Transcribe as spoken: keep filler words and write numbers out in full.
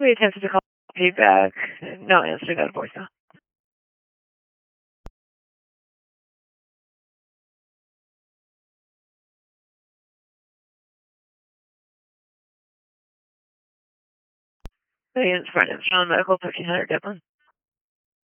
We attempted to call feedback. No answer, got a voicemail. Hey, it's Brendan, Sean Medical, fifteen hundred Dublin.